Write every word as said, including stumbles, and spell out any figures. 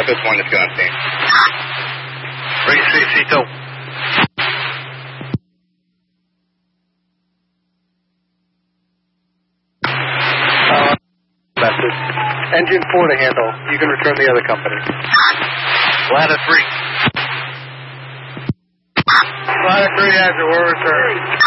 Texas one is going to see. three C C two. Uh, message. Engine four to handle. You can return the other company. Ladder three. Ladder three has it. We're returned.